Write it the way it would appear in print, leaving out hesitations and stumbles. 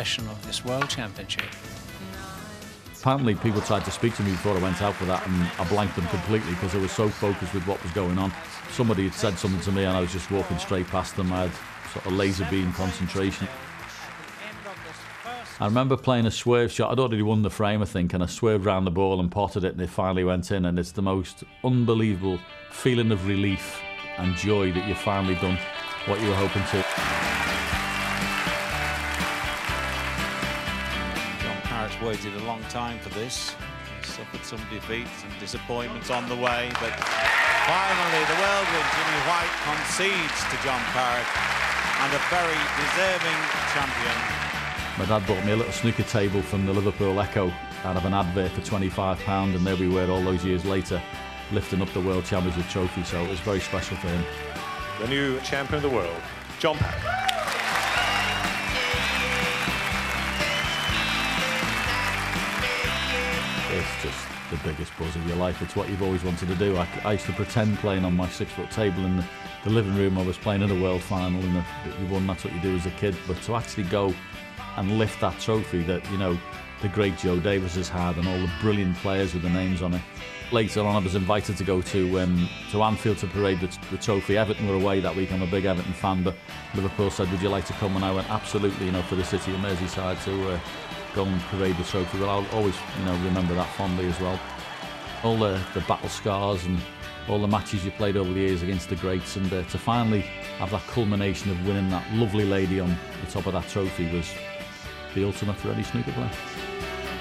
session of this World Championship. Apparently people tried to speak to me before I went out for that, and I blanked them completely because I was so focused with what was going on. Somebody had said something to me and I was just walking straight past them. I had sort of laser beam concentration. I remember playing a swerve shot. I'd already won the frame, I think, and I swerved round the ball and potted it, and it finally went in, and it's the most unbelievable feeling of relief and joy that you've finally done what you were hoping to. John Parrett's waited a long time for this. He's suffered some defeats and disappointments on the way, but finally the whirlwind Jimmy White concedes to John Parrett, and a very deserving champion. My dad bought me a little snooker table from the Liverpool Echo out of an advert for £25, and there we were all those years later, lifting up the World Championship trophy, so it was very special for him. The new champion of the world, John Parrett. It's just the biggest buzz of your life. It's what you've always wanted to do. I used to pretend playing on my 6-foot table in the living room I was playing in a world final, and you won. That's what you do as a kid. But to actually go and lift that trophy that, you know, the great Joe Davis has had, and all the brilliant players with the names on it. Later on, I was invited to go to Anfield to parade the trophy. Everton were away that week. I'm a big Everton fan, but Liverpool said, "Would you like to come?" And I went, "Absolutely," you know, for the city of Merseyside to go and parade the trophy. Well, I'll always, you know, remember that fondly as well. All the battle scars and all the matches you played over the years against the greats, and to finally have that culmination of winning that lovely lady on the top of that trophy was the ultimate for any snooker player.